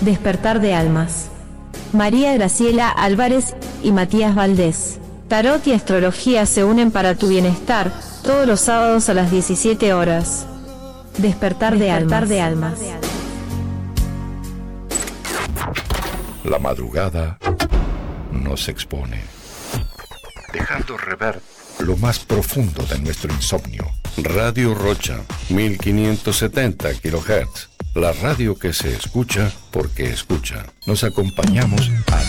Despertar de almas. María Graciela Álvarez y Matías Valdés. Tarot y astrología se unen para tu bienestar, todos los sábados a las 17 horas. Despertar de almas. La madrugada nos expone, dejando rever lo más profundo de nuestro insomnio. Radio Rocha, 1570 kHz. La radio que se escucha porque escucha. Nos acompañamos a